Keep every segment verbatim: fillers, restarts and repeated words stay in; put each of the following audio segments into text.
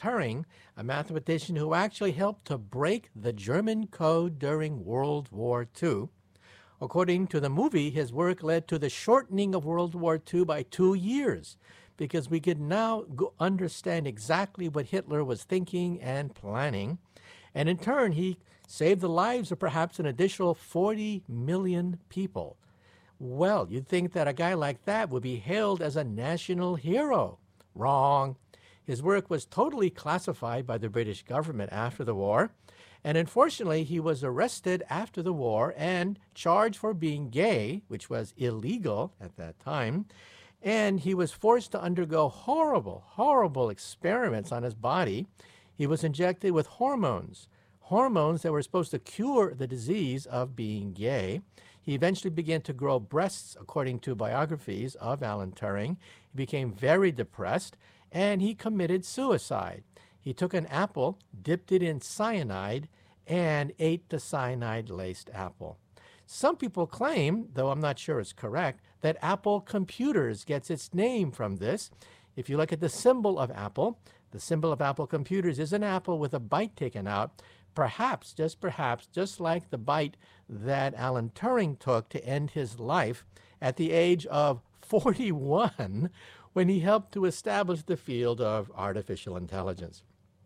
Turing, a mathematician who actually helped to break the German code during World War Two. According to the movie, his work led to the shortening of World War Two by two years because we could now go understand exactly what Hitler was thinking and planning. And in turn, he saved the lives of perhaps an additional forty million people. Well, you'd think that a guy like that would be hailed as a national hero. Wrong. His work was totally classified by the British government after the war, and unfortunately, he was arrested after the war and charged for being gay, which was illegal at that time, and he was forced to undergo horrible, horrible experiments on his body. He was injected with hormones, hormones that were supposed to cure the disease of being gay. He eventually began to grow breasts, according to biographies of Alan Turing. He became very depressed, and he committed suicide. He took an apple, dipped it in cyanide, and ate the cyanide-laced apple. Some people claim, though I'm not sure it's correct, that Apple Computers gets its name from this. If you look at the symbol of Apple, the symbol of Apple Computers is an apple with a bite taken out, perhaps, just perhaps, just like the bite that Alan Turing took to end his life at the age of forty-one when he helped to establish the field of artificial intelligence.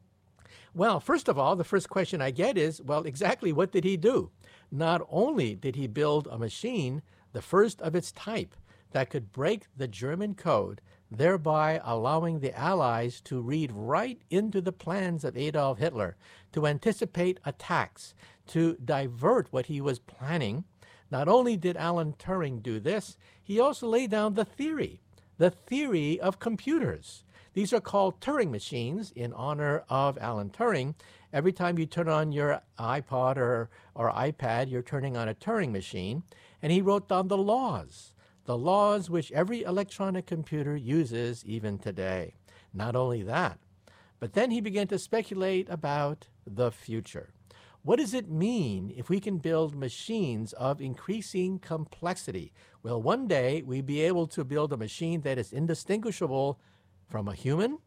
Well, first of all, the first question I get is, well, exactly what did he do? Not only did he build a machine, the first of its type, that could break the German code, thereby allowing the Allies to read right into the plans of Adolf Hitler, to anticipate attacks, to divert what he was planning. Not only did Alan Turing do this, he also laid down the theory, the theory of computers. These are called Turing machines in honor of Alan Turing. Every time you turn on your iPod or, or iPad, you're turning on a Turing machine. And he wrote down the laws, the laws which every electronic computer uses even today. Not only that, but then he began to speculate about the future. What does it mean if we can build machines of increasing complexity? Will one day we be able to build a machine that is indistinguishable from a human?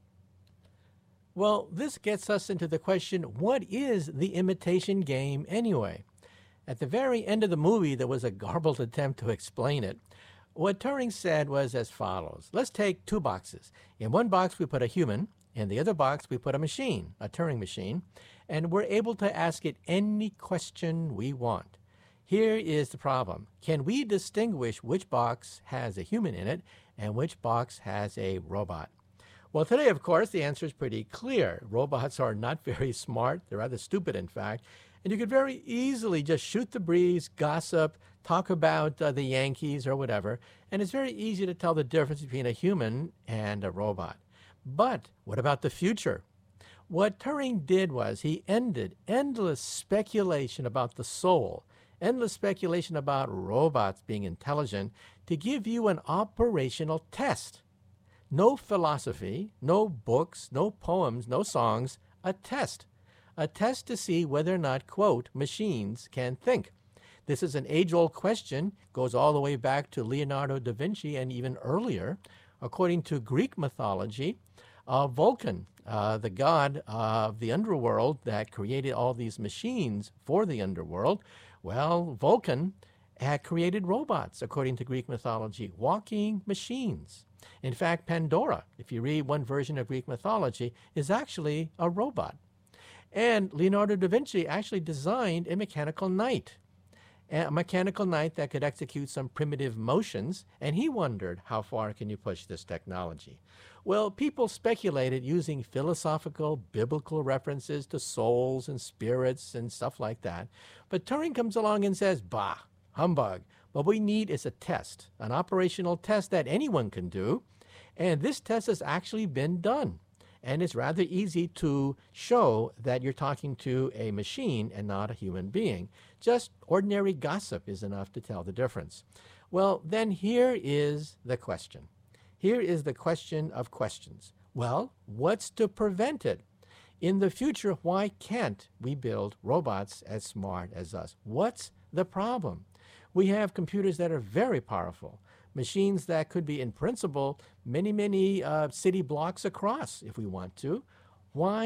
Well, this gets us into the question, what is the imitation game anyway? At the very end of the movie, there was a garbled attempt to explain it. What Turing said was as follows. Let's take two boxes. In one box, we put a human. In the other box, we put a machine, a Turing machine, and we're able to ask it any question we want. Here is the problem. Can we distinguish which box has a human in it and which box has a robot? Well, today, of course, the answer is pretty clear. Robots are not very smart. They're rather stupid, in fact. And you could very easily just shoot the breeze, gossip, talk about uh, the Yankees or whatever, and it's very easy to tell the difference between a human and a robot. But what about the future? What Turing did was he ended endless speculation about the soul, endless speculation about robots being intelligent, to give you an operational test. No philosophy, no books, no poems, no songs, a test. A test to see whether or not, quote, machines can think. This is an age-old question, goes all the way back to Leonardo da Vinci and even earlier. According to Greek mythology, uh, Vulcan, uh, the god of the underworld that created all these machines for the underworld, well, Vulcan had created robots, according to Greek mythology, walking machines. In fact, Pandora, if you read one version of Greek mythology, is actually a robot. And Leonardo da Vinci actually designed a mechanical knight, a mechanical knight that could execute some primitive motions, and he wondered, how far can you push this technology? Well, people speculated using philosophical, biblical references to souls and spirits and stuff like that. But Turing comes along and says, bah, humbug. What we need is a test, an operational test that anyone can do. And this test has actually been done. And it's rather easy to show that you're talking to a machine and not a human being. Just ordinary gossip is enough to tell the difference. Well, then here is the question. Here is the question of questions. Well, what's to prevent it? In the future, why can't we build robots as smart as us? What's the problem? We have computers that are very powerful, machines that could be, in principle, many, many uh, city blocks across if we want to. Why